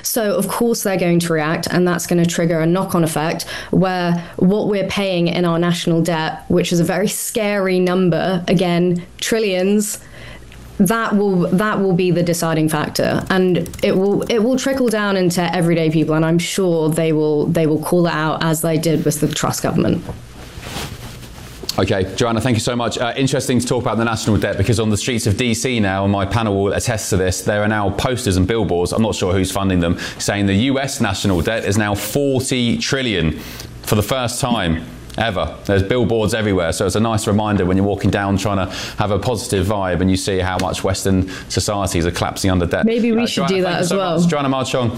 So of course they're going to react, and that's going to trigger a knock-on effect where what we're paying in our national debt, which is a very scary number, again, trillions, that will be the deciding factor, and it will trickle down into everyday people, and I'm sure they will call it out as they did with the Truss government. Okay, Joanna, thank you so much. Interesting to talk about the national debt, because on the streets of DC now, and my panel will attest to this, there are now posters and billboards, I'm not sure who's funding them, saying the US national debt is now 40 trillion for the first time ever. There's billboards everywhere, so it's a nice reminder when you're walking down trying to have a positive vibe and you see how much Western societies are collapsing under debt. Maybe we should do that as well. Joanna Marchong.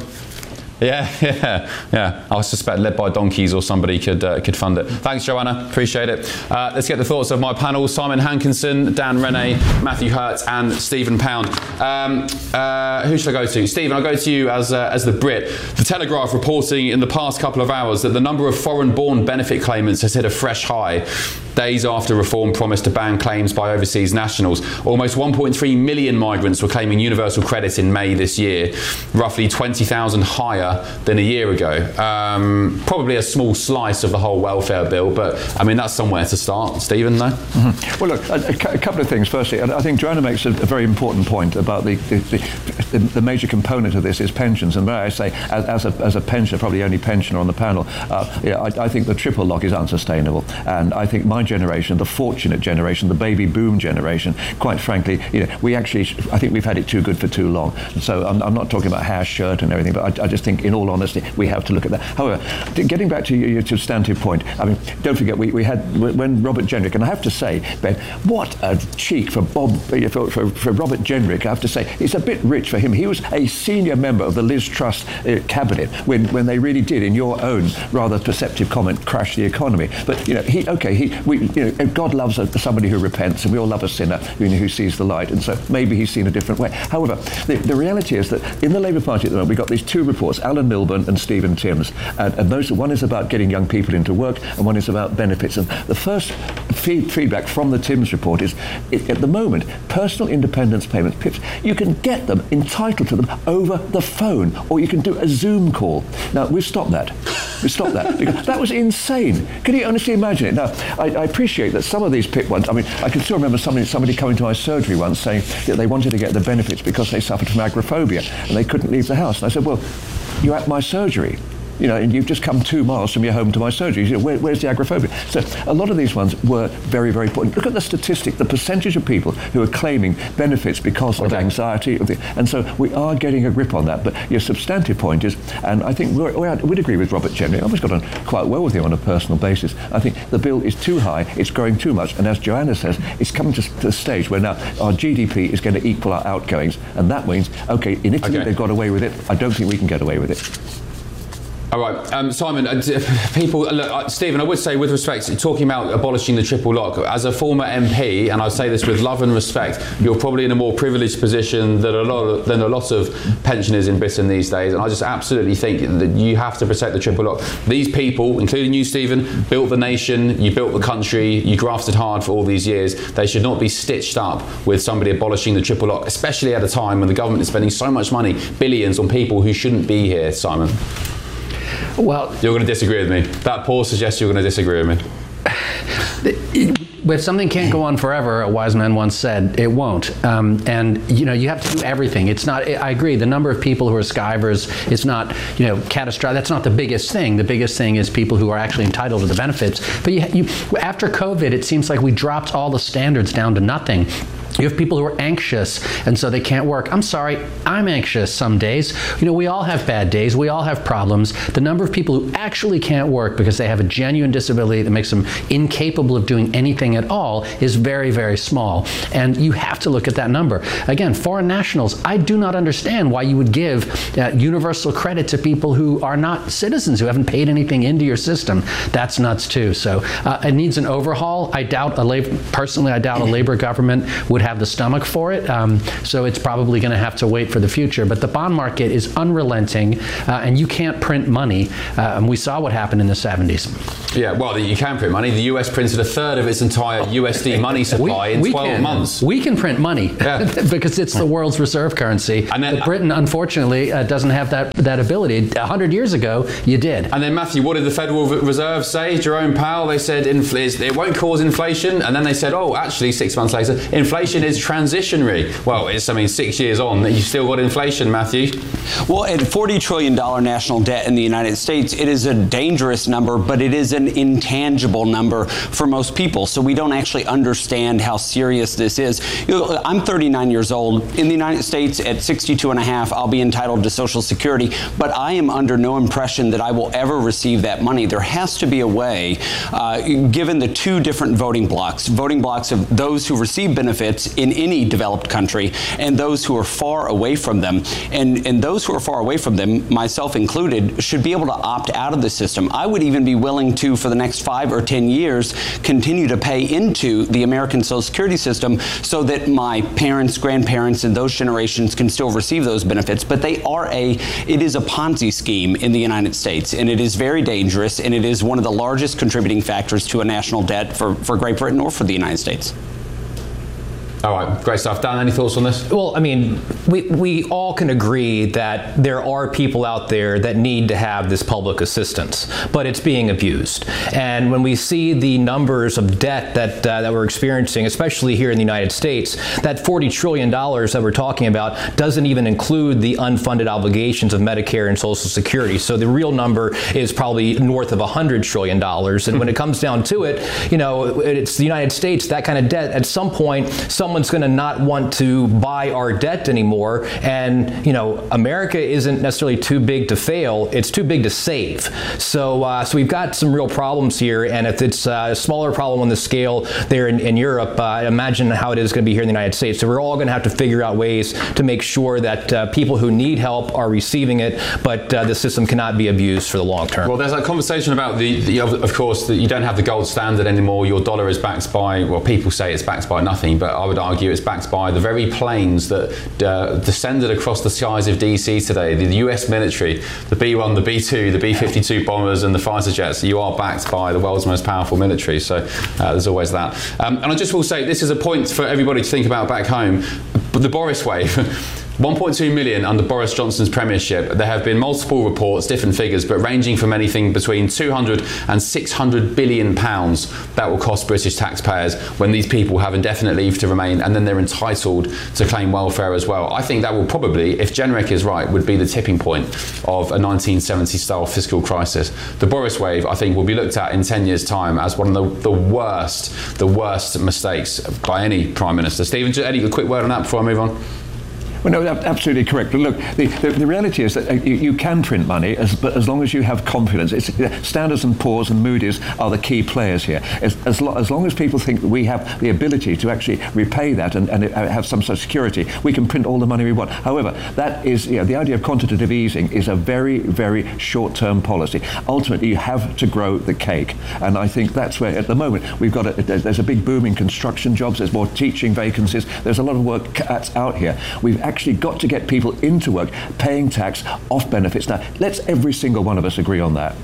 Yeah. I suspect led by donkeys or somebody could fund it. Thanks, Joanna. Appreciate it. Let's get the thoughts of my panel: Simon Hankinson, Dan Rennie, Matthew Hertz, and Stephen Pound. Who should I go to? Stephen, I'll go to you as the Brit. The Telegraph reporting in the past couple of hours that the number of foreign-born benefit claimants has hit a fresh high, days after reform promised to ban claims by overseas nationals. Almost 1.3 million migrants were claiming universal credit in May this year, roughly 20,000 higher than a year ago. Probably a small slice of the whole welfare bill, but I mean, that's somewhere to start. Stephen, no? Mm-hmm. Well, look, a couple of things. Firstly, I think Joanna makes a very important point about the major component of this is pensions. And may I say, as a pensioner, probably the only pensioner on the panel, I think the triple lock is unsustainable. And I think my generation, the fortunate generation, the baby boom generation, quite frankly, I think we've had it too good for too long. So I'm not talking about hair shirt and everything, but I just think, in all honesty, we have to look at that. However, getting back to your substantive point, I mean, don't forget, we had, when Robert Jenrick, and I have to say, Ben, what a cheek for Robert Jenrick, I have to say. It's a bit rich for him. He was a senior member of the Liz Truss cabinet when they really did, in your own rather perceptive comment, crash the economy. But, God loves somebody who repents, and we all love a sinner who sees the light, and so maybe he's seen a different way. However, the reality is that in the Labour Party at the moment, we've got these two reports, Alan Milburn and Stephen Timms, and those, one is about getting young people into work, and one is about benefits. And the first feedback from the Timms report is, at the moment, personal independence payments, PIPs, you can get them, entitled to them, over the phone, or you can do a Zoom call. Now, we've stopped that. Because that was insane. Can you honestly imagine it? Now, I appreciate that some of these PIP ones, I mean, I can still remember somebody coming to my surgery once saying that they wanted to get the benefits because they suffered from agoraphobia and they couldn't leave the house. And I said, well, you're at my surgery. And you've just come 2 miles from your home to my surgery. Where's the agoraphobia? So a lot of these ones were very, very important. Look at the statistic, the percentage of people who are claiming benefits because of anxiety. And so we are getting a grip on that. But your substantive point is, and I think we'd agree with Robert Jenrick. I've always got on quite well with him on a personal basis. I think the bill is too high, it's growing too much. And as Joanna says, it's coming to the stage where now our GDP is going to equal our outgoings. And that means, in Italy they've got away with it. I don't think we can get away with it. All right, Simon, Stephen, I would say, with respect to talking about abolishing the triple lock, as a former MP, and I say this with love and respect, you're probably in a more privileged position than a lot of pensioners in Britain these days, and I just absolutely think that you have to protect the triple lock. These people, including you, Stephen, built the nation, you built the country, you grafted hard for all these years. They should not be stitched up with somebody abolishing the triple lock, especially at a time when the government is spending so much money, billions, on people who shouldn't be here, Simon. Well, you're going to disagree with me. That pause suggests you're going to disagree with me. If something can't go on forever, a wise man once said, it won't. And you have to do everything. It's not. I agree. The number of people who are skivers is not, catastrophic. That's not the biggest thing. The biggest thing is people who are actually entitled to the benefits. But after COVID, it seems like we dropped all the standards down to nothing. You have people who are anxious, and so they can't work. I'm sorry, I'm anxious some days. We all have bad days. We all have problems. The number of people who actually can't work because they have a genuine disability that makes them incapable of doing anything at all is very, very small. And you have to look at that number. Again, foreign nationals, I do not understand why you would give universal credit to people who are not citizens, who haven't paid anything into your system. That's nuts too. So it needs an overhaul. I doubt a Labour government would have the stomach for it. So it's probably going to have to wait for the future. But the bond market is unrelenting, and you can't print money. And we saw what happened in the 70s. Yeah, well, you can print money. The US printed a third of its entire USD money supply in 12 months. We can print money because it's the world's reserve currency. And then, but Britain, unfortunately, doesn't have that ability. 100 years ago, you did. And then, Matthew, what did the Federal Reserve say? Jerome Powell, they said it won't cause inflation. And then they said, oh, actually, 6 months later, inflation is transitionary. Well, it's 6 years on that you've still got inflation, Matthew. Well, at $40 trillion national debt in the United States, it is a dangerous number, but it is an intangible number for most people. So we don't actually understand how serious this is. I'm 39 years old. In the United States, at 62 and a half, I'll be entitled to Social Security, but I am under no impression that I will ever receive that money. There has to be a way, given the two different voting blocks of those who receive benefits in any developed country and those who are far away from them. And those who are far away from them, myself included, should be able to opt out of the system. I would even be willing to, for the next 5 or 10 years, continue to pay into the American Social Security system so that my parents, grandparents, and those generations can still receive those benefits. But it is a Ponzi scheme in the United States, and it is very dangerous, and it is one of the largest contributing factors to a national debt for Great Britain or for the United States. All right, great stuff. Dan, any thoughts on this? Well, I mean, we all can agree that there are people out there that need to have this public assistance, but it's being abused. And when we see the numbers of debt that we're experiencing, especially here in the United States, that $40 trillion that we're talking about doesn't even include the unfunded obligations of Medicare and Social Security. So the real number is probably north of $100 trillion. And when it comes down to it, it's the United States, that kind of debt, at some point, someone's going to not want to buy our debt anymore. And, America isn't necessarily too big to fail. It's too big to save. So we've got some real problems here. And if it's a smaller problem on the scale there in Europe, imagine how it is going to be here in the United States. So we're all going to have to figure out ways to make sure that people who need help are receiving it, but the system cannot be abused for the long term. Well, there's a conversation about of course, that you don't have the gold standard anymore. Your dollar is backed by, well, people say it's backed by nothing, but I would argue it's backed by the very planes that descended across the skies of DC today. The US military, the B-1, the B-2, the B-52 bombers and the fighter jets. You are backed by the world's most powerful military. So there's always that. And I just will say, this is a point for everybody to think about back home. The Boris wave. 1.2 million under Boris Johnson's premiership. There have been multiple reports, different figures, but ranging from anything between 200 and 600 billion pounds that will cost British taxpayers when these people have indefinite leave to remain, and then they're entitled to claim welfare as well. I think that will probably, if Generic is right, would be the tipping point of a 1970-style fiscal crisis. The Boris wave, I think, will be looked at in 10 years' time as one of the worst mistakes by any Prime Minister. Stephen, a quick word on that before I move on? Well, no, absolutely correct. But look, the reality is that you can print money but as long as you have confidence. Standards & Poor's and Moody's are the key players here. As long as people think that we have the ability to actually repay that and have some sort of security, we can print all the money we want. However, that is, the idea of quantitative easing is a very, very short-term policy. Ultimately, you have to grow the cake. And I think that's where, at the moment, there's a big boom in construction jobs, there's more teaching vacancies, there's a lot of work out here. We've actually got to get people into work, paying tax, off benefits. Now, let's every single one of us agree on that.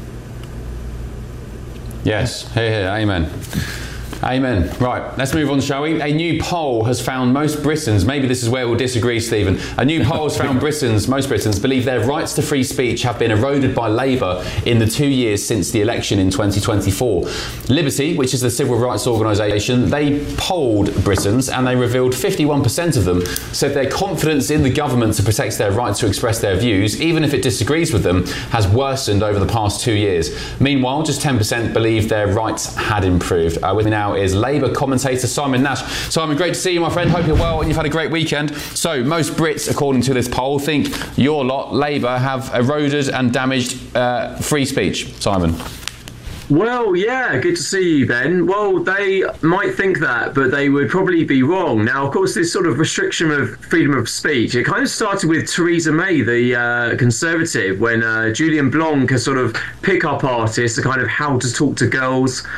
Yes, here, amen. Amen. Right, let's move on, shall we? A new poll has found most Britons, maybe this is where we'll disagree, Stephen. A new poll has found most Britons believe their rights to free speech have been eroded by Labour in the 2 years since the election in 2024. Liberty, which is the civil rights organisation, they polled Britons and they revealed 51% of them said their confidence in the government to protect their right to express their views, even if it disagrees with them, has worsened over the past 2 years. Meanwhile, just 10% believe their rights had improved. With me now is Labour commentator Simon Nash. Simon, great to see you, my friend. Hope you're well and you've had a great weekend. So, most Brits, according to this poll, think your lot, Labour, have eroded and damaged free speech. Simon. Well, yeah, good to see you, Ben. Well, they might think that, but they would probably be wrong. Now, of course, this sort of restriction of freedom of speech, it kind of started with Theresa May, the Conservative, when Julian Blanc, a sort of pick-up artist, a kind of how to talk to girls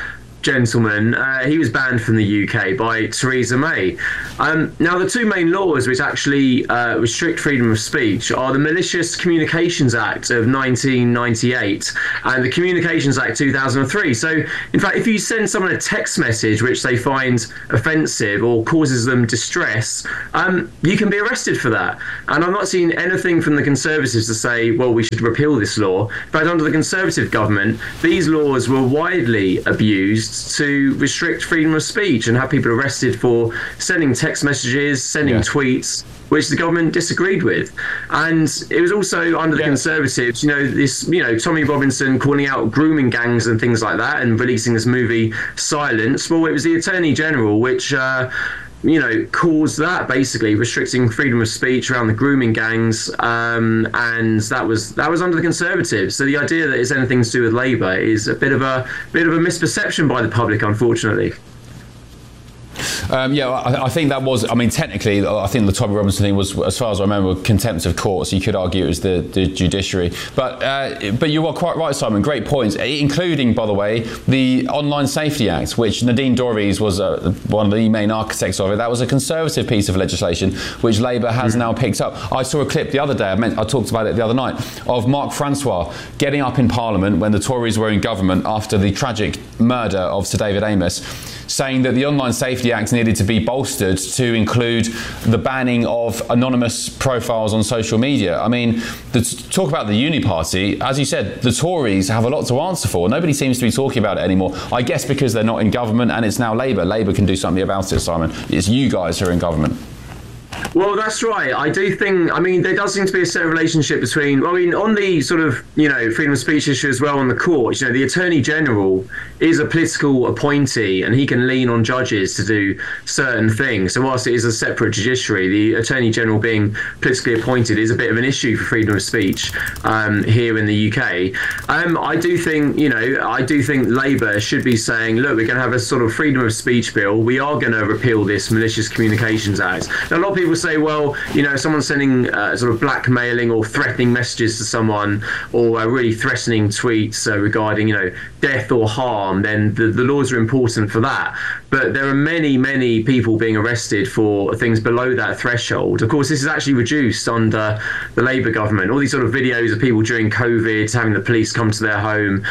gentleman, he was banned from the UK by Theresa May. Now, the two main laws which actually restrict freedom of speech are the Malicious Communications Act of 1998 and the Communications Act 2003. So, in fact, if you send someone a text message which they find offensive or causes them distress, you can be arrested for that. And I'm not seeing anything from the Conservatives to say, well, we should repeal this law. In fact, under the Conservative government, these laws were widely abused to restrict freedom of speech and have people arrested for sending text messages, sending tweets, which the government disagreed with. And it was also under the Conservatives, Tommy Robinson calling out grooming gangs and things like that and releasing this movie Silence. Well, it was the Attorney General which caused that, basically restricting freedom of speech around the grooming gangs, and that was under the Conservatives. So the idea that it's anything to do with Labour is a bit of a misperception by the public, unfortunately. I think that was, technically, I think the Tommy Robinson thing was, as far as I remember, contempt of court, so you could argue it was the judiciary. But you are quite right, Simon, great points, including, by the way, the Online Safety Act, which Nadine Dorries was one of the main architects of it. That was a Conservative piece of legislation, which Labour has now picked up. I saw a clip the other day, I talked about it the other night, of Mark Francois getting up in Parliament when the Tories were in government after the tragic murder of Sir David Amess, saying that the Online Safety Act needed to be bolstered to include the banning of anonymous profiles on social media. Talk about the Uni Party, as you said, the Tories have a lot to answer for. Nobody seems to be talking about it anymore. I guess because they're not in government and it's now Labour. Labour can do something about it, Simon. It's you guys who are in government. Well, that's right. I do think, there does seem to be a certain relationship between, on the sort of, freedom of speech issue as well on the court, the Attorney General is a political appointee and he can lean on judges to do certain things. So whilst it is a separate judiciary, the Attorney General being politically appointed is a bit of an issue for freedom of speech here in the UK. I do think Labour should be saying, look, we're going to have a sort of freedom of speech bill. We are going to repeal this Malicious Communications Act. Now, a lot of people say, well, if someone's sending sort of blackmailing or threatening messages to someone or really threatening tweets regarding, death or harm, then the laws are important for that. But there are many, many people being arrested for things below that threshold. Of course, this is actually reduced under the Labour government. All these sort of videos of people during COVID having the police come to their home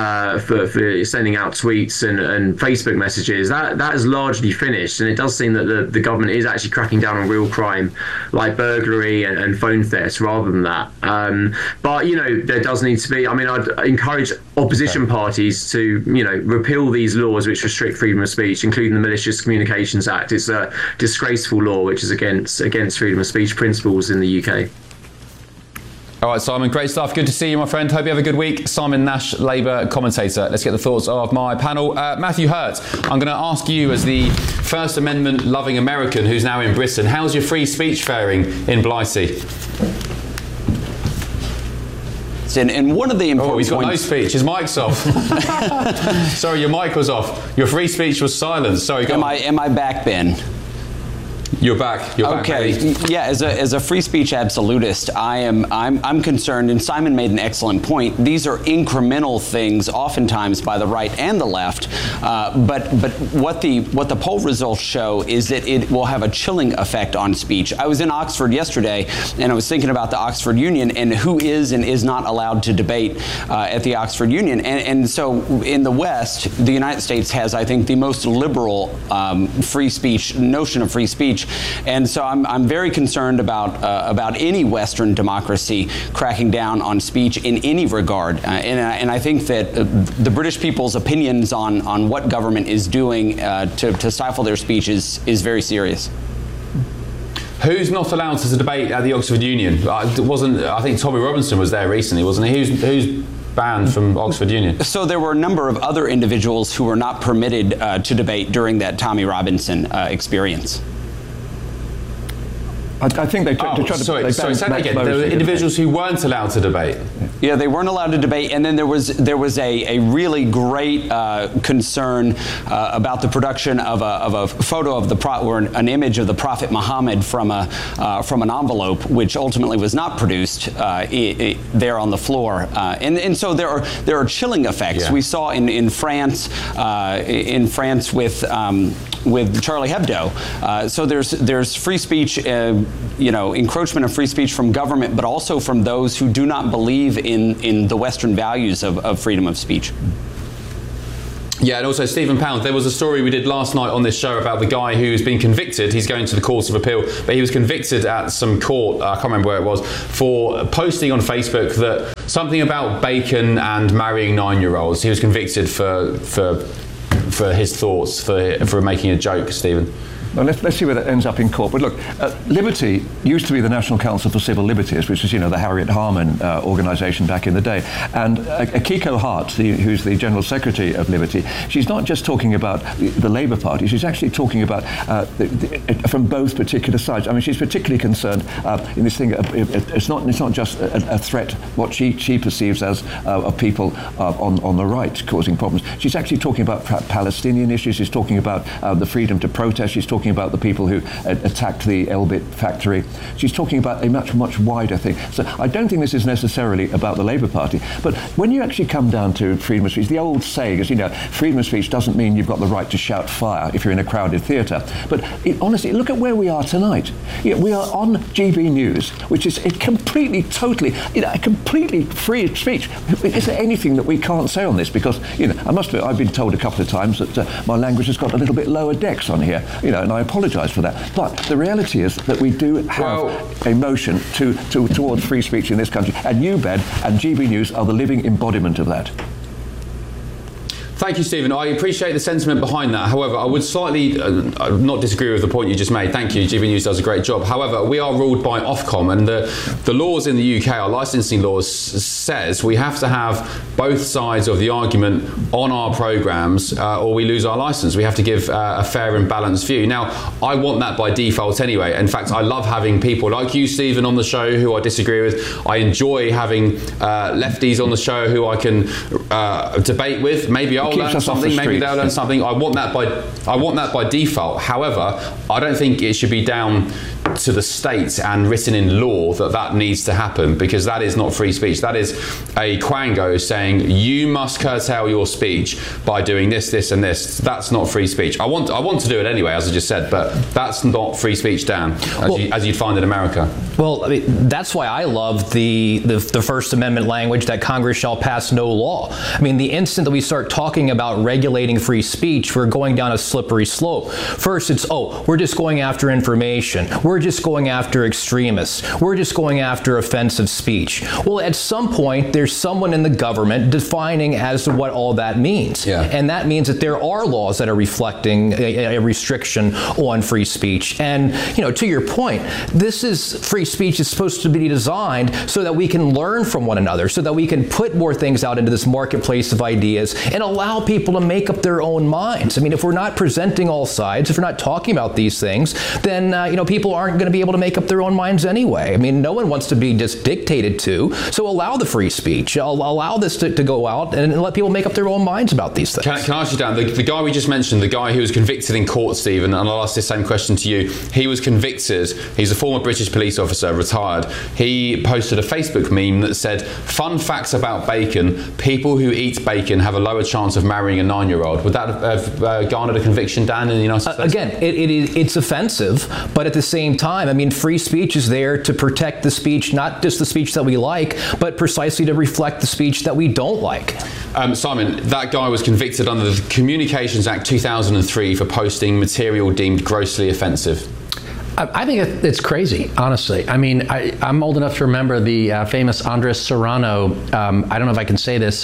for sending out tweets and Facebook messages, that is largely finished. And it does seem that the government is actually cracking down on real crime like burglary and phone theft rather than that. But there does need to be, I'd encourage opposition parties to repeal these laws which restrict freedom of speech, including the Malicious Communications Act. It's a disgraceful law which is against freedom of speech principles in the UK. All right, Simon, great stuff. Good to see you, my friend. Hope you have a good week. Simon Nash, Labour commentator. Let's get the thoughts of my panel. Matthew Hurt, I'm going to ask you, as the First Amendment loving American who's now in Britain, how's your free speech faring in Blighty? And one of the important he's got points... no speech. His mic's off. Sorry, your mic was off. Your free speech was silenced. Sorry, go on. Am I back, Ben? You're back. Okay. Yeah, as a free speech absolutist, I'm concerned, and Simon made an excellent point. These are incremental things, oftentimes by the right and the left. But what the poll results show is that it will have a chilling effect on speech. I was in Oxford yesterday, and I was thinking about the Oxford Union and who is and is not allowed to debate at the Oxford Union. And so in the West, the United States has, I think, the most liberal free speech notion of free speech. And so I'm very concerned about any Western democracy cracking down on speech in any regard. And I think that the British people's opinions on what government is doing to stifle their speech is very serious. Who's not allowed to debate at the Oxford Union? I think Tommy Robinson was there recently, wasn't he? Who's banned from Oxford Union? So there were a number of other individuals who were not permitted to debate during that Tommy Robinson experience. I think they tried to... Sorry, say that again. There were individuals who weren't allowed to debate. Yeah, they weren't allowed to debate, and then there was a really great concern about the production of a photo of or an image of the Prophet Muhammad from an envelope, which ultimately was not produced there on the floor, and so there are chilling effects. Yeah. We saw in France with Charlie Hebdo. So there's free speech, encroachment of free speech from government, but also from those who do not believe in the Western values of freedom of speech. Yeah, and also Stephen Pound, there was a story we did last night on this show about the guy who's been convicted. He's going to the Court of Appeal, but he was convicted at some court, I can't remember where it was, for posting on Facebook that something about bacon and marrying 9-year-olds. He was convicted for his thoughts, for making a joke, Stephen. Well, let's see where that ends up in court. But look, Liberty used to be the National Council for Civil Liberties, which is, the Harriet Harman organisation back in the day. And Akiko Hart, who's the General Secretary of Liberty, she's not just talking about the Labour Party, she's actually talking about from both particular sides. I mean, she's particularly concerned in this thing. It's not just a threat, what she perceives as of people on the right causing problems. She's actually talking about Palestinian issues. She's talking about the freedom to protest. She's talking about the people who attacked the Elbit factory. She's talking about a much wider thing. So I don't think this is necessarily about the Labour Party. But when you actually come down to freedom of speech, the old saying is, freedom of speech doesn't mean you've got the right to shout fire if you're in a crowded theatre. But honestly, look at where we are tonight. We are on GB News, which is completely free speech. Is there anything that we can't say on this? Because, I must admit, I've been told a couple of times that my language has got a little bit lower decks on here, and I apologise for that. But the reality is that we do have a motion towards free speech in this country, and UBED and GB News are the living embodiment of that. Thank you, Stephen. I appreciate the sentiment behind that. However, I would slightly not disagree with the point you just made. Thank you. GB News does a great job. However, we are ruled by Ofcom, and the laws in the UK, our licensing laws, says we have to have both sides of the argument on our programmes or we lose our licence. We have to give a fair and balanced view. Now, I want that by default anyway. In fact, I love having people like you, Stephen, on the show who I disagree with. I enjoy having lefties on the show who I can debate with. Maybe I'll learn something, maybe they'll learn something. I want that by default. However, I don't think it should be down to the states and written in law that needs to happen, because that is not free speech. That is a quango saying you must curtail your speech by doing this, this and this. That's not free speech. I want to do it anyway, as I just said, but that's not free speech, Dan, as you'd find in America. Well, I mean, that's why I love the First Amendment language that Congress shall pass no law. I mean, the instant that we start talking about regulating free speech, we're going down a slippery slope. First, it's, we're just going after information. We're just going after extremists. We're just going after offensive speech. Well, at some point, there's someone in the government defining as to what all that means. Yeah. And that means that there are laws that are reflecting a restriction on free speech. And, to your point, free speech is supposed to be designed so that we can learn from one another, so that we can put more things out into this marketplace of ideas and allow people to make up their own minds. I mean, if we're not presenting all sides, if we're not talking about these things, then, people aren't going to be able to make up their own minds anyway. I mean, no one wants to be just dictated to, so allow the free speech. Allow this to go out and let people make up their own minds about these things. Can I ask you, Dan, the guy we just mentioned, the guy who was convicted in court, Stephen, and I'll ask this same question to you. He was convicted. He's a former British police officer, retired. He posted a Facebook meme that said, "Fun facts about bacon, people who eat bacon have a lower chance of marrying a 9-year-old." Would that have garnered a conviction, Dan, in the United States? Again, it's offensive, but at the same time, I mean, free speech is there to protect the speech, not just the speech that we like, but precisely to reflect the speech that we don't like. Simon, that guy was convicted under the Communications Act 2003 for posting material deemed grossly offensive. I think it's crazy, honestly. I mean, I'm old enough to remember the famous Andres Serrano, I don't know if I can say this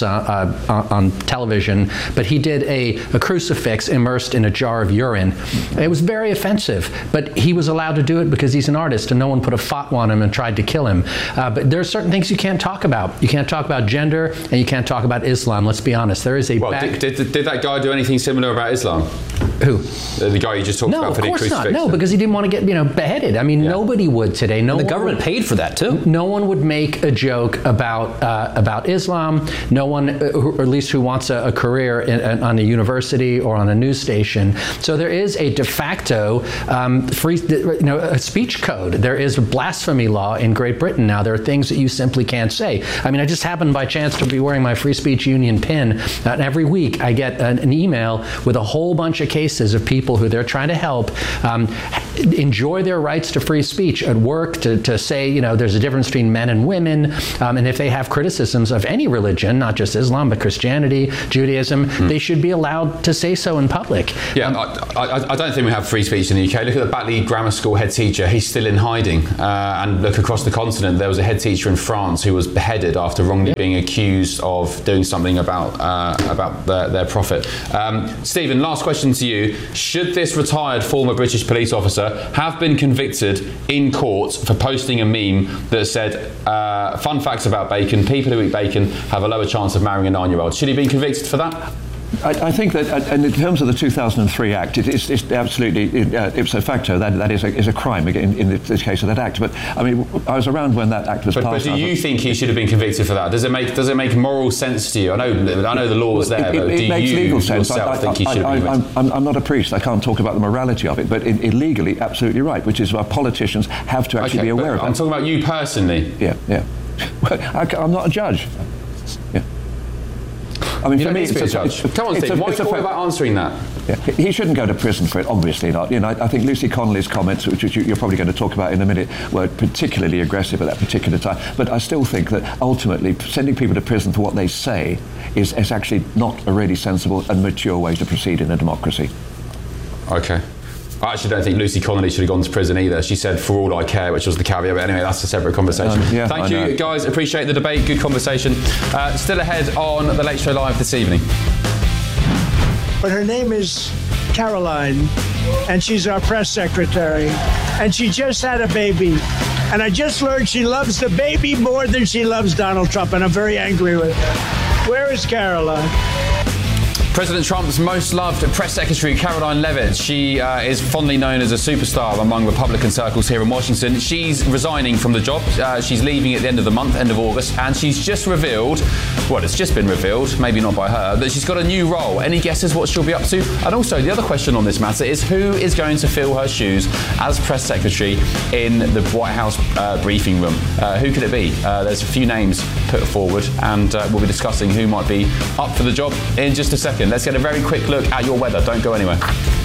on television, but he did a crucifix immersed in a jar of urine. It was very offensive, but he was allowed to do it because he's an artist and no one put a fatwa on him and tried to kill him. But there are certain things you can't talk about. You can't talk about gender and you can't talk about Islam, let's be honest. There is a did that guy do anything similar about Islam? Who? The guy you just talked about for the crucifix? No, of course not. No, because he didn't want to get, beheaded. I mean, nobody would today. And the government paid for that too. No one would make a joke about Islam. No one, or at least who wants a career on a university or on a news station. So there is a de facto free, a speech code. There is a blasphemy law in Great Britain now. There are things that you simply can't say. I mean, I just happened by chance to be wearing my Free Speech Union pin. And every week I get an email with a whole bunch of cases of people who they're trying to help enjoy their rights to free speech at work, to say, there's a difference between men and women, and if they have criticisms of any religion, not just Islam, but Christianity, Judaism, they should be allowed to say so in public. Yeah, I don't think we have free speech in the UK. Look at the Batley Grammar School head teacher. He's still in hiding. And look across the continent. There was a head teacher in France who was beheaded after wrongly being accused of doing something about their prophet. Stephen, last question to you. Should this retired former British police officer have been convicted in court for posting a meme that said, fun facts about bacon, people who eat bacon have a lower chance of marrying a 9-year-old? Should he be convicted for that? I think that, and in terms of the 2003 Act, it's absolutely ipso facto that is a crime in the case of that Act. But I mean, I was around when that Act was passed. But do you think he should have been convicted for that? Does it make moral sense to you? I know the law's there, but do makes you legal sense. yourself think he should have been convicted? I'm not a priest. I can't talk about the morality of it, but legally, absolutely right. Which is why politicians have to actually be aware of it. I'm talking about you personally. Yeah. Well, I'm not a judge. Yeah. I mean, you for me, it's a judge. Come on, Steve. What about answering that? Yeah. He shouldn't go to prison for it, obviously not. I think Lucy Connolly's comments, which you're probably going to talk about in a minute, were particularly aggressive at that particular time. But I still think that ultimately sending people to prison for what they say is actually not a really sensible and mature way to proceed in a democracy. Okay. I actually don't think Lucy Connolly should have gone to prison either. She said, for all I care, which was the caveat. But anyway, that's a separate conversation. Thank you, guys. Appreciate the debate. Good conversation. Still ahead on The Late Show Live this evening. But her name is Caroline, and she's our press secretary. And she just had a baby. And I just learned she loves the baby more than she loves Donald Trump, and I'm very angry with her. Where is Caroline? President Trump's most loved press secretary, Caroline Leavitt. She is fondly known as a superstar among Republican circles here in Washington. She's resigning from the job. She's leaving at the end of the month, end of August, and she's just revealed, well, it's just been revealed, maybe not by her, that she's got a new role. Any guesses what she'll be up to? And also, the other question on this matter is who is going to fill her shoes as press secretary in the White House briefing room? Who could it be? There's a few names put forward, and we'll be discussing who might be up for the job in just a second. Let's get a very quick look at your weather. Don't go anywhere.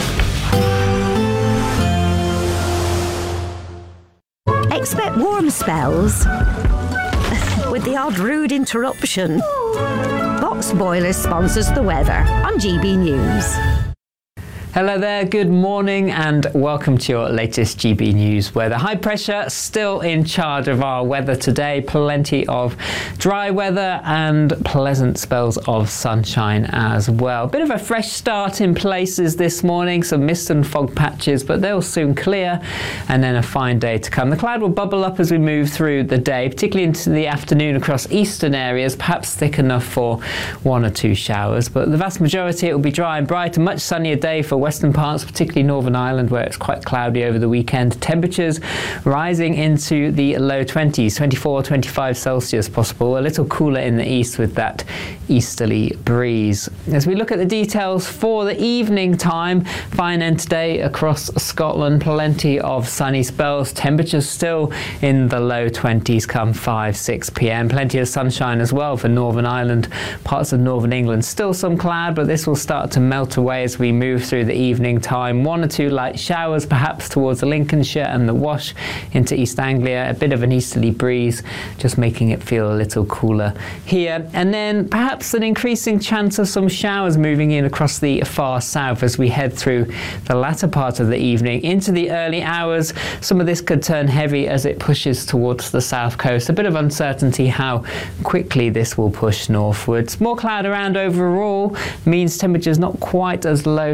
Expect warm spells with the odd rude interruption. Box Boilers sponsors the weather on GB News. Hello there, good morning and welcome to your latest GB News weather. High pressure still in charge of our weather today. Plenty of dry weather and pleasant spells of sunshine as well. Bit of a fresh start in places this morning, some mist and fog patches, but they'll soon clear and then a fine day to come. The cloud will bubble up as we move through the day, particularly into the afternoon across eastern areas, perhaps thick enough for 1 or 2 showers, but the vast majority it will be dry and bright. A much sunnier day for western parts, particularly Northern Ireland, where it's quite cloudy over the weekend. Temperatures rising into the low 20s, 24, 25 Celsius possible. A little cooler in the east with that easterly breeze. As we look at the details for the evening time, fine end today across Scotland, plenty of sunny spells. Temperatures still in the low 20s come 5, 6 p.m. Plenty of sunshine as well for Northern Ireland. Parts of Northern England, still some cloud, but this will start to melt away as we move through the evening time. 1 or 2 light showers perhaps towards the Lincolnshire and the Wash into East Anglia. A bit of an easterly breeze, just making it feel a little cooler here. And then perhaps an increasing chance of some showers moving in across the far south as we head through the latter part of the evening into the early hours. Some of this could turn heavy as it pushes towards the south coast. A bit of uncertainty how quickly this will push northwards. More cloud around overall means temperatures not quite as low tonight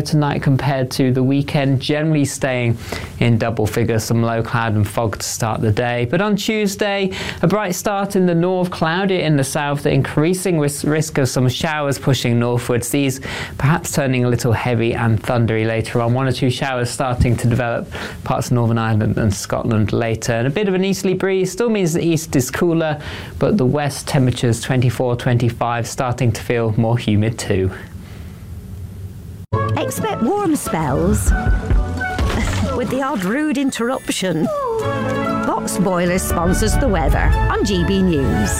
compared to the weekend, generally staying in double figures, some low cloud and fog to start the day. But on Tuesday, a bright start in the north, cloudy in the south, the increasing risk of some showers pushing northwards, these perhaps turning a little heavy and thundery later on. 1 or 2 showers starting to develop parts of Northern Ireland and Scotland later. And a bit of an easterly breeze still means the east is cooler, but the west temperatures 24, 25, starting to feel more humid too. Expect warm spells with the odd rude interruption. Box Boilers sponsors the weather on GB News.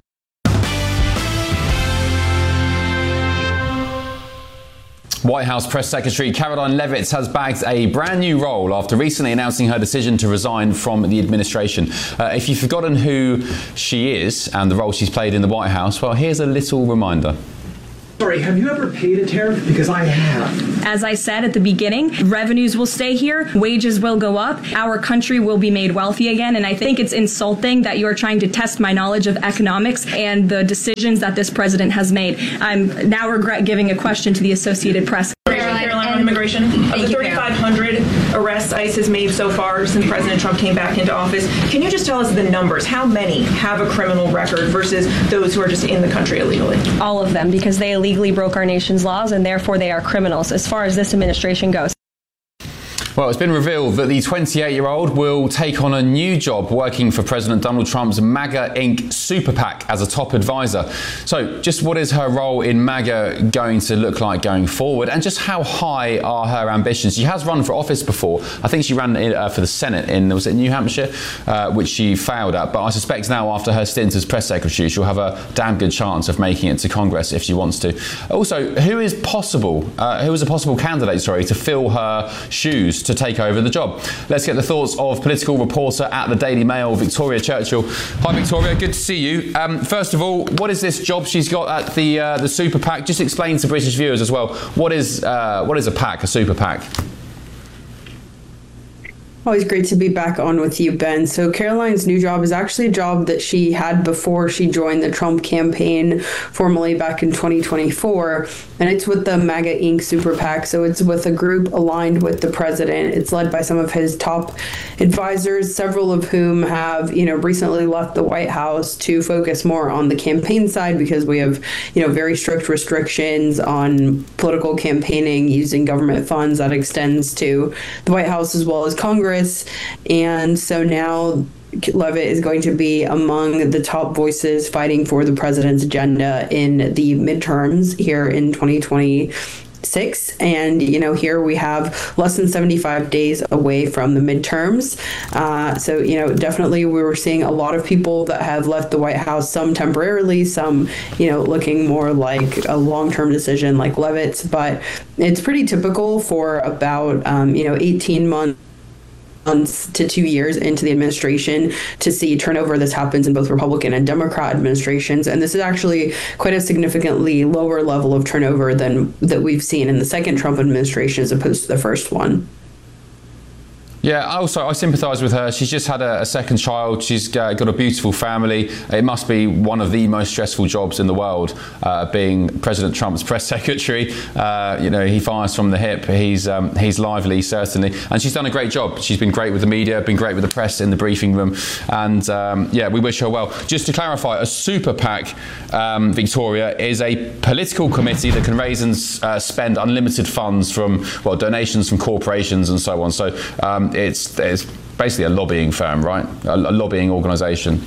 White House Press Secretary Karoline Leavitt has bagged a brand new role after recently announcing her decision to resign from the administration. If you've forgotten who she is and the role she's played in the White House, well, here's a little reminder. Sorry, have you ever paid a tariff? Because I have. As I said at the beginning, revenues will stay here, wages will go up, our country will be made wealthy again, and I think it's insulting that you are trying to test my knowledge of economics and the decisions that this president has made. I'm now regret giving a question to the Associated Press. Caroline, on immigration. Of the 3,500 arrests ICE has made so far since President Trump came back into office, can you just tell us the numbers? How many have a criminal record versus those who are just in the country illegally? All of them, because they illegally broke our nation's laws and therefore they are criminals as far as this administration goes. Well, it's been revealed that the 28-year-old will take on a new job working for President Donald Trump's MAGA Inc. Super PAC as a top advisor. So just what is her role in MAGA going to look like going forward, and just how high are her ambitions? She has run for office before. I think she ran for the Senate in, was it New Hampshire, which she failed at. But I suspect now after her stint as press secretary, she'll have a damn good chance of making it to Congress if she wants to. Also, who is a possible candidate, to fill her shoes to take over the job? Let's get the thoughts of political reporter at the Daily Mail, Victoria Churchill. Hi, Victoria. Good to see you. First of all, what is this job she's got at the Super PAC? Just explain to British viewers as well. What is a PAC, a Super PAC? Always great to be back on with you, Ben. So Caroline's new job is actually a job that she had before she joined the Trump campaign formally back in 2024. And it's with the MAGA Inc. Super PAC. So it's with a group aligned with the president. It's led by some of his top advisors, several of whom have, recently left the White House to focus more on the campaign side because we have, very strict restrictions on political campaigning using government funds that extends to the White House as well as Congress. And so now Leavitt is going to be among the top voices fighting for the president's agenda in the midterms here in 2026. And, here we have less than 75 days away from the midterms. So, definitely we were seeing a lot of people that have left the White House, some temporarily, some, looking more like a long-term decision like Leavitt's. But it's pretty typical for about, 18 months to 2 years into the administration to see turnover. This happens in both Republican and Democrat administrations, and this is actually quite a significantly lower level of turnover than that we've seen in the second Trump administration as opposed to the first one. Yeah, I sympathise with her. She's just had a second child. She's got a beautiful family. It must be one of the most stressful jobs in the world, being President Trump's press secretary. He fires from the hip. He's lively, certainly. And she's done a great job. She's been great with the media, been great with the press in the briefing room. And, we wish her well. Just to clarify, a Super PAC, Victoria, is a political committee that can raise and spend unlimited funds from, donations from corporations and so on. So it's basically a lobbying firm, right? A lobbying organisation.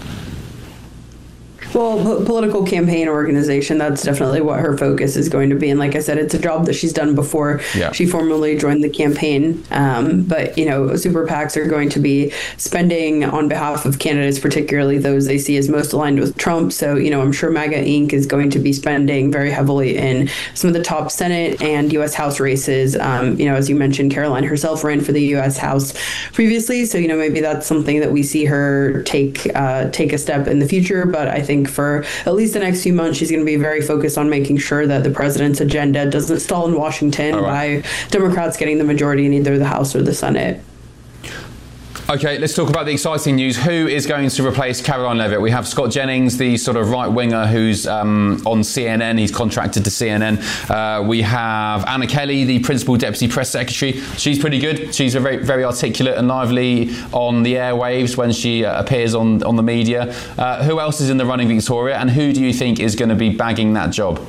Well, political campaign organization, that's definitely what her focus is going to be. And like I said, it's a job that she's done before she formally joined the campaign. But super PACs are going to be spending on behalf of candidates, particularly those they see as most aligned with Trump. So, I'm sure MAGA Inc. is going to be spending very heavily in some of the top Senate and U.S. House races. As you mentioned, Caroline herself ran for the U.S. House previously. So, maybe that's something that we see her take a step in the future. But I think for at least the next few months, she's going to be very focused on making sure that the president's agenda doesn't stall in Washington by Democrats getting the majority in either the House or the Senate. Okay, let's talk about the exciting news. Who is going to replace Caroline Levitt? We have Scott Jennings, the sort of right-winger who's on CNN. He's contracted to CNN. We have Anna Kelly, the Principal Deputy Press Secretary. She's pretty good. She's very, very articulate and lively on the airwaves when she appears on the media. Who else is in the running, Victoria? And who do you think is going to be bagging that job?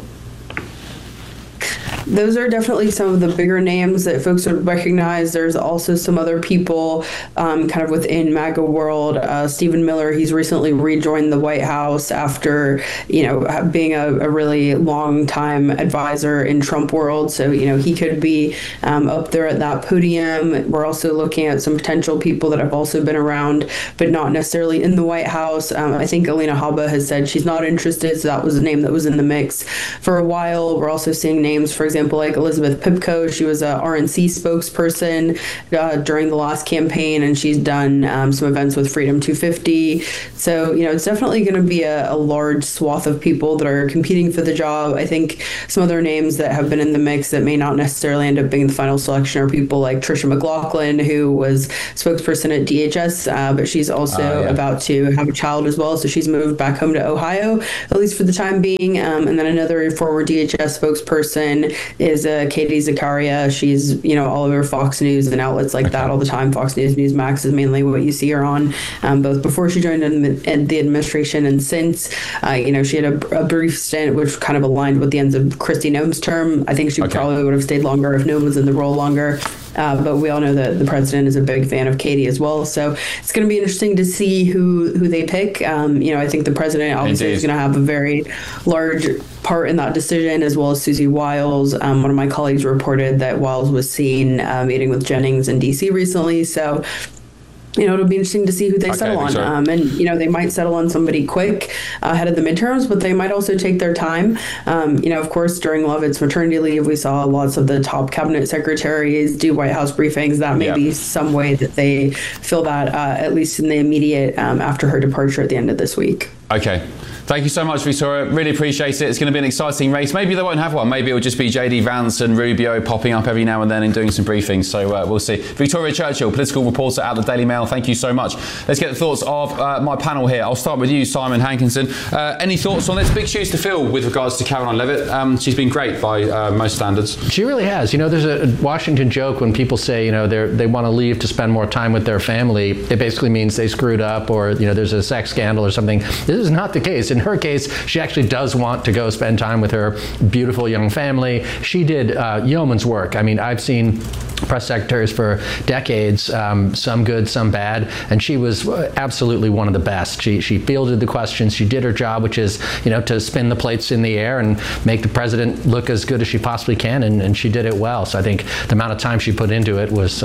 Those are definitely some of the bigger names that folks would recognize. There's also some other people kind of within MAGA world. Stephen Miller, he's recently rejoined the White House after, being a really long time advisor in Trump world. So, he could be up there at that podium. We're also looking at some potential people that have also been around, but not necessarily in the White House. I think Alina Habba has said she's not interested. So that was a name that was in the mix for a while. We're also seeing names, for example, like Elizabeth Pipko. She was a RNC spokesperson during the last campaign, and she's done some events with Freedom 250. So, it's definitely going to be a large swath of people that are competing for the job. I think some other names that have been in the mix that may not necessarily end up being the final selection are people like Tricia McLaughlin, who was spokesperson at DHS, but she's also about to have a child as well. So she's moved back home to Ohio, at least for the time being. And then another former DHS spokesperson is Katie Zakaria. She's, all over Fox News and outlets like that all the time. Fox News, Newsmax is mainly what you see her on, both before she joined in the administration and since. She had a brief stint which kind of aligned with the ends of Kristi Noem's term. I think she probably would have stayed longer if Noem was in the role longer. But we all know that the president is a big fan of Katie as well. So it's going to be interesting to see who they pick. I think the president obviously is going to have a very large part in that decision, as well as Susie Wiles. One of my colleagues reported that Wiles was seen meeting with Jennings in D.C. recently. So it'll be interesting to see who they settle on. They might settle on somebody quick ahead of the midterms, but they might also take their time. Of course, during Levitt's maternity leave, we saw lots of the top cabinet secretaries do White House briefings. That may be some way that they fill that, at least in the immediate after her departure at the end of this week. Okay. Thank you so much, Victoria. Really appreciate it. It's going to be an exciting race. Maybe they won't have one. Maybe it'll just be JD Vance and Rubio popping up every now and then and doing some briefings. So we'll see. Victoria Churchill, political reporter at the Daily Mail. Thank you so much. Let's get the thoughts of my panel here. I'll start with you, Simon Hankinson. Any thoughts on this? Big shoes to fill with regards to Caroline Levitt. She's been great by most standards. She really has. There's a Washington joke when people say, they want to leave to spend more time with their family. It basically means they screwed up or, there's a sex scandal or something. This is not the case. In her case, she actually does want to go spend time with her beautiful young family. She did yeoman's work. I mean, I've seen press secretaries for decades, some good, some bad, and she was absolutely one of the best. She fielded the questions. She did her job, which is, to spin the plates in the air and make the president look as good as she possibly can, and she did it well. So I think the amount of time she put into it was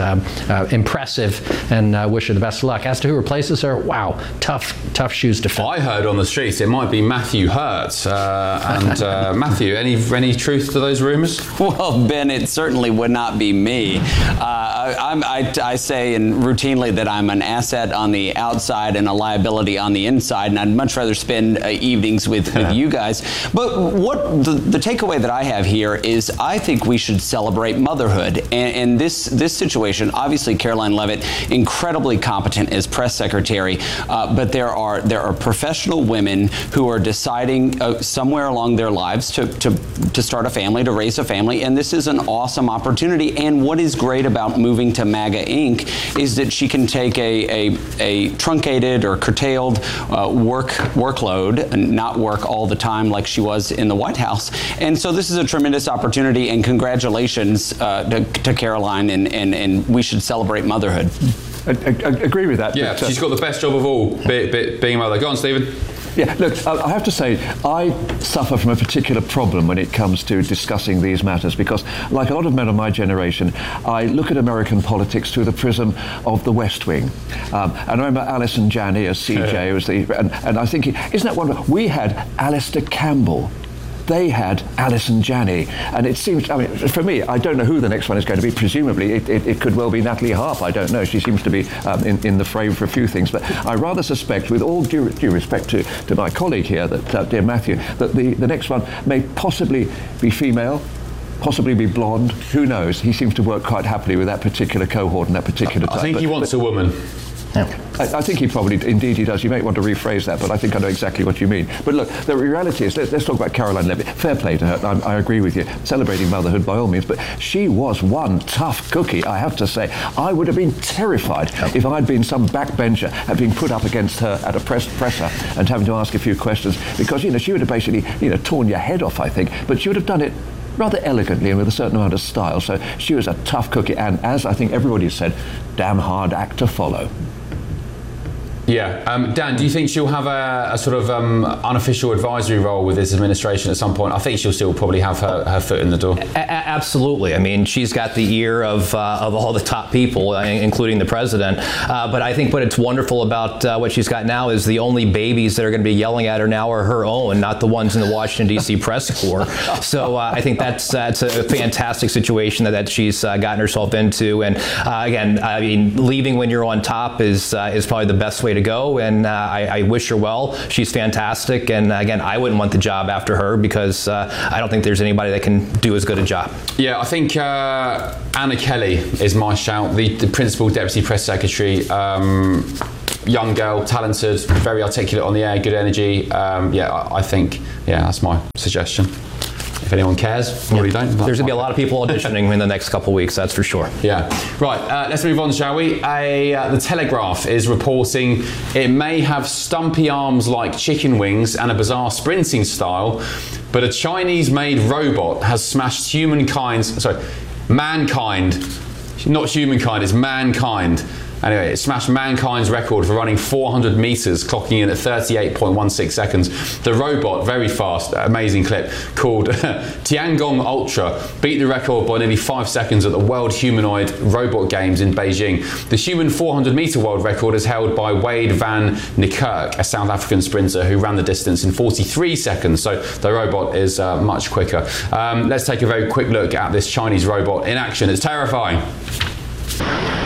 impressive, and wish her the best of luck. As to who replaces her, wow, tough shoes to fill. I heard on the streets it might be Matthew Hertz. Matthew, any truth to those rumours? Well, Ben, it certainly would not be me. I say routinely that I'm an asset on the outside and a liability on the inside, and I'd much rather spend evenings with you guys. But what the takeaway that I have here is I think we should celebrate motherhood. And this situation, obviously Caroline Levitt, incredibly competent as press secretary, but there are professional women who are deciding somewhere along their lives to start a family, to raise a family, and this is an awesome opportunity. And what is great about moving to MAGA Inc. is that she can take a truncated or curtailed workload and not work all the time like she was in the White House. And so this is a tremendous opportunity, and congratulations to Caroline, and we should celebrate motherhood. I agree with that. Yeah, she's got the best job of all, being a mother. Go on, Stephen. Yeah, look, I have to say, I suffer from a particular problem when it comes to discussing these matters because, like a lot of men of my generation, I look at American politics through the prism of the West Wing. And I remember Alison Janney as CJ, was and I think, isn't that wonderful? We had Alistair Campbell. They had Alison Janney, and it seems, for me, I don't know who the next one is going to be. Presumably, it could well be Natalie Harp. I don't know. She seems to be in the frame for a few things. But I rather suspect, with all due respect to my colleague here, that dear Matthew, that the next one may possibly be female, possibly be blonde. Who knows? He seems to work quite happily with that particular cohort and that particular type. I think he wants a woman. I think he probably, indeed he does. You may want to rephrase that, but I think I know exactly what you mean. But look, the reality is, let's talk about Caroline Levitt. Fair play to her. I agree with you. Celebrating motherhood by all means, but she was one tough cookie, I have to say. I would have been terrified if I'd been some backbencher had been put up against her at a presser and having to ask a few questions, because, she would have basically, torn your head off, I think, but she would have done it rather elegantly and with a certain amount of style. So she was a tough cookie, and as I think everybody said, damn hard act to follow. Yeah. Dan, do you think she'll have a sort of unofficial advisory role with this administration at some point? I think she'll still probably have her foot in the door. Absolutely. I mean, she's got the ear of all the top people, including the president. But I think what's wonderful about what she's got now is the only babies that are going to be yelling at her now are her own, not the ones in the Washington, D.C. press corps. So I think that's a fantastic situation that she's gotten herself into. And again, I mean, leaving when you're on top is probably the best way to go, and I wish her well. She's fantastic, and again, I wouldn't want the job after her because I don't think there's anybody that can do as good a job. Yeah, I think Anna Kelly is my shout, the Principal Deputy Press Secretary. Young girl, talented, very articulate on the air, good energy. I think that's my suggestion. If anyone cares, probably don't. There's going to be a lot of people auditioning in the next couple of weeks, that's for sure. Yeah. Right, let's move on, shall we? The Telegraph is reporting it may have stumpy arms like chicken wings and a bizarre sprinting style, but a Chinese-made robot has smashed mankind, not humankind, it's mankind. Anyway, it smashed mankind's record for running 400 meters, clocking in at 38.16 seconds. The robot, very fast, amazing clip, called Tiangong Ultra, beat the record by nearly 5 seconds at the World Humanoid Robot Games in Beijing. The human 400-meter world record is held by Wade van Niekerk, a South African sprinter who ran the distance in 43 seconds. So the robot is much quicker. Let's take a very quick look at this Chinese robot in action. It's terrifying.